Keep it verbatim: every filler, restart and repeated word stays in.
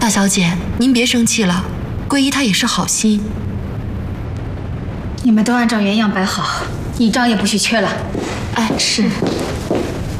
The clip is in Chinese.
小姐，您别生气了，桂姨她也是好心。 你们都按照原样摆好，一张也不许缺了。 哎，是。